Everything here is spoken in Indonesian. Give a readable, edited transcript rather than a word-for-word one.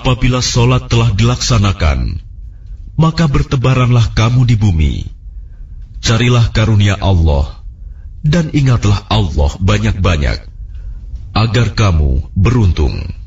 Apabila sholat telah dilaksanakan, maka bertebaranlah kamu di bumi. Carilah karunia Allah, dan ingatlah Allah banyak-banyak, agar kamu beruntung.